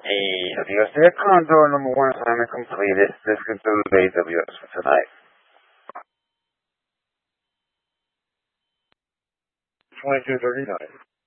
Y amigos de Condo, number one assignment completed. This concludes AWS for tonight. 22:39.